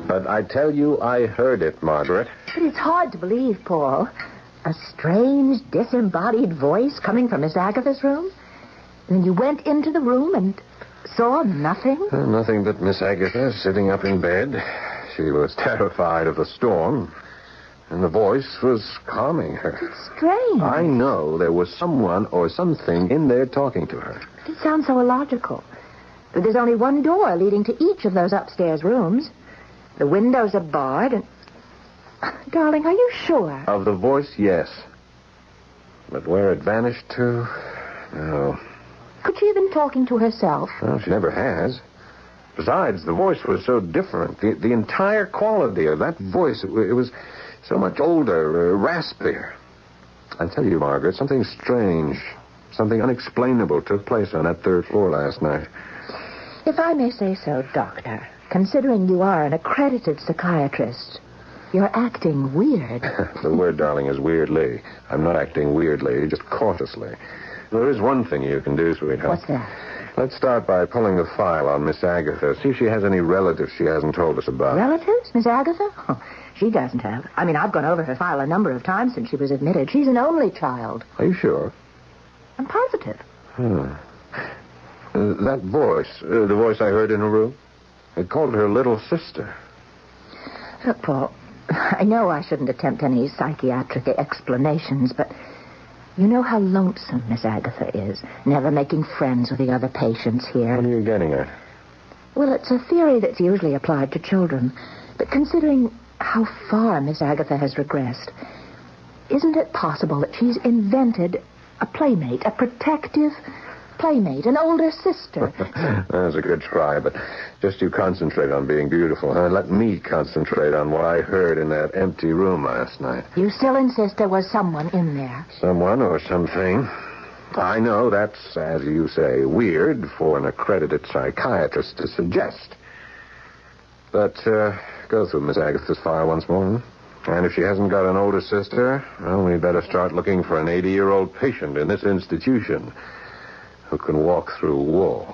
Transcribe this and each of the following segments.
But I tell you, I heard it, Margaret. But it's hard to believe, Paul. A strange, disembodied voice coming from Miss Agatha's room? And then you went into the room and saw nothing? Nothing but Miss Agatha sitting up in bed. She was terrified of the storm, and the voice was calming her. It's strange. I know there was someone or something in there talking to her. It sounds so illogical. But there's only one door leading to each of those upstairs rooms. The windows are barred and... Darling, are you sure? Of the voice, yes. But where it vanished to, no. Could she have been talking to herself? Well, she never has. Besides, the voice was so different. The entire quality of that voice, it was so much older, raspier. I tell you, Margaret, something strange, something unexplainable took place on that third floor last night. If I may say so, Doctor, considering you are an accredited psychiatrist, you're acting weird. The word, darling, is weirdly. I'm not acting weirdly, just cautiously. There is one thing you can do, sweetheart. What's that? Let's start by pulling the file on Miss Agatha. See if she has any relatives she hasn't told us about. Relatives? Miss Agatha? Oh, she doesn't have. I mean, I've gone over her file a number of times since she was admitted. She's an only child. Are you sure? I'm positive. That voice, the voice I heard in her room, it called her little sister. Look, Paul, I know I shouldn't attempt any psychiatric explanations, but you know how lonesome Miss Agatha is, never making friends with the other patients here. What are you getting at? Well, it's a theory that's usually applied to children, but considering how far Miss Agatha has regressed, isn't it possible that she's invented a playmate, a protective playmate, an older sister? That's a good try, but just you concentrate on being beautiful, huh? Let me concentrate on what I heard in that empty room last night. You still insist there was someone in there? Someone or something. I know that's, as you say, weird for an accredited psychiatrist to suggest. But go through Miss Agatha's file once more. And if she hasn't got an older sister, well, we better start looking for an 80-year-old patient in this institution who can walk through walls.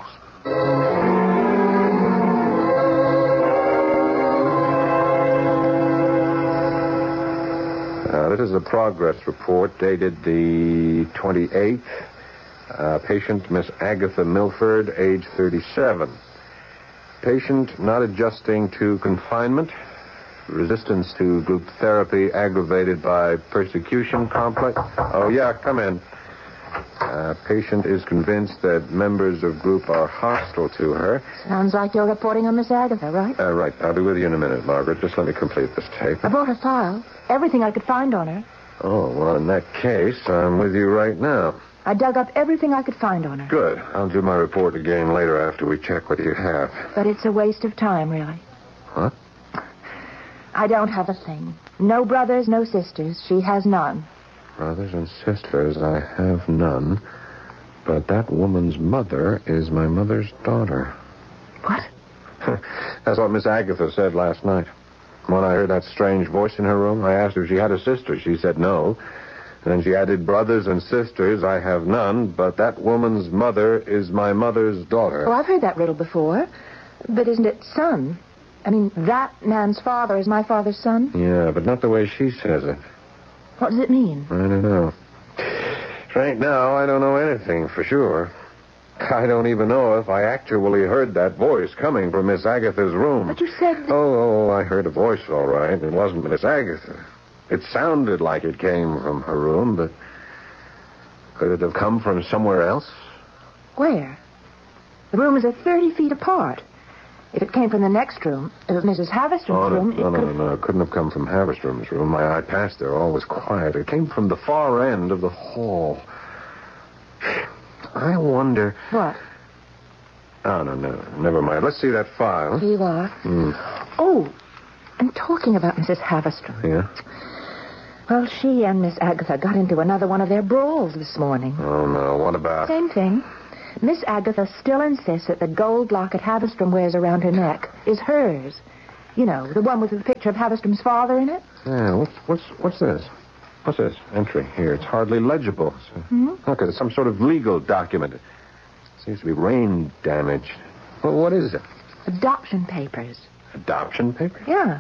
This is a progress report dated the 28th. Patient Miss Agatha Milford, age 37. Patient not adjusting to confinement. Resistance to group therapy aggravated by persecution complex. Oh, yeah, come in. Patient is convinced that members of group are hostile to her. Sounds like you're reporting on Miss Agatha, right? Right. I'll be with you in a minute, Margaret. Just let me complete this tape. I brought her file. Everything I could find on her. Oh, well, in that case, I'm with you right now. I dug up everything I could find on her. Good. I'll do my report again later after we check what you have. But it's a waste of time, really. What? I don't have a thing. No brothers, no sisters. She has none. Brothers and sisters, I have none. But that woman's mother is my mother's daughter. What? That's what Miss Agatha said last night. When I heard that strange voice in her room, I asked her if she had a sister. She said no. And then she added, brothers and sisters, I have none, but that woman's mother is my mother's daughter. Oh, I've heard that riddle before. But isn't it son? I mean, that man's father is my father's son? Yeah, but not the way she says it. What does it mean? I don't know. Right now, I don't know anything for sure. I don't even know if I actually heard that voice coming from Miss Agatha's room. But you said that... Oh, I heard a voice, all right. It wasn't Miss Agatha. It sounded like it came from her room, but could it have come from somewhere else? Where? The rooms are 30 feet apart. If it came from the next room, if Mrs. Haverstrom's room... No. It couldn't have come from Haverstrom's room. My eye passed there. All was quiet. It came from the far end of the hall. I wonder... What? Oh, no. Never mind. Let's see that file. Here you are. Oh, and talking about Mrs. Haverstrom. Yeah? Well, she and Miss Agatha got into another one of their brawls this morning. Oh, no. What about... Same thing. Miss Agatha still insists that the gold locket Haverstrom wears around her neck is hers. You know, the one with the picture of Haverstrom's father in it. Yeah, what's this? What's this entry here? It's hardly legible. Look, it's some sort of legal document. It seems to be rain damage. Well, what is it? Adoption papers. Adoption papers? Yeah.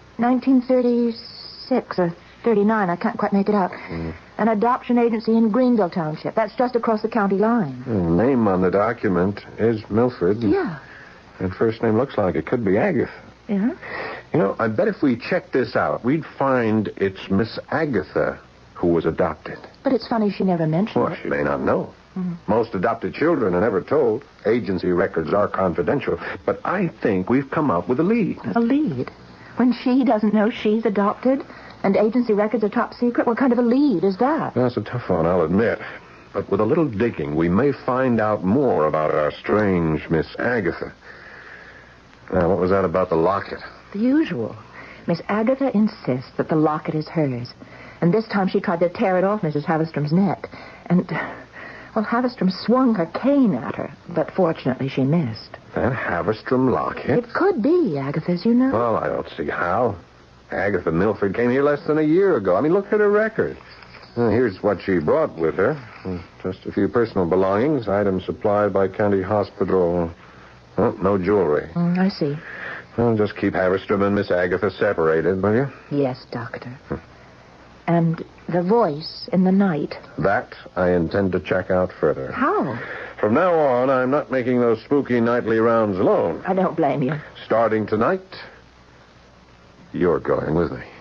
1936 or 39. I can't quite make it out. An adoption agency in Greenville Township. That's just across the county line. The name on the document is Milford. Yeah. And first name looks like it could be Agatha. Yeah? You know, I bet if we checked this out, we'd find it's Miss Agatha who was adopted. But it's funny she never mentioned Well, it. she may not know. Most adopted children are never told. Agency records are confidential. But I think we've come up with a lead. A lead? When she doesn't know she's adopted and agency records are top secret? What kind of a lead is that? That's a tough one, I'll admit. But with a little digging, we may find out more about our strange Miss Agatha. Now, what was that about the locket? The usual. Miss Agatha insists that the locket is hers. And this time she tried to tear it off Mrs. Haverstrom's neck. And, well, Haverstrom swung her cane at her. But fortunately she missed. That Haverstrom locket? It could be Agatha's, you know. Well, I don't see how. Agatha Milford came here less than a year ago. I mean, look at her record. Here's what she brought with her. Just a few personal belongings, items supplied by county hospital. Oh, no jewelry. I see. Well, just keep Haverstrom and Miss Agatha separated, will you? Yes, Doctor. And the voice in the night. That I intend to check out further. How? From now on, I'm not making those spooky nightly rounds alone. I don't blame you. Starting tonight, you're going with me.